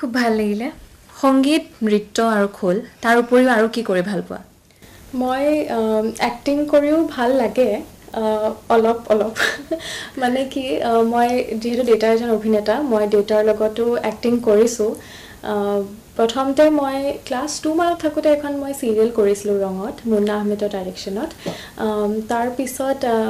খুব ভাল লাগিলে সংগীত নৃত্য আৰু খোল তাৰ উপৰিও আৰু কি কৰি ভাল পোৱা মই এক্টিং কৰিও ভাল লাগে অলপ মানে কি মই যেহেতু দেউতা এজন অভিনেতা মই দেউতাৰ লগতো এক্টিং কৰিছোঁ প্ৰথমতে মই ক্লাছ 2 মানত থাকোঁতে এখন মই চিৰিয়েল কৰিছিলোঁ ৰঙত মুন্না আহমেদৰ ডাইৰেকশ্যনত তাৰ পিছত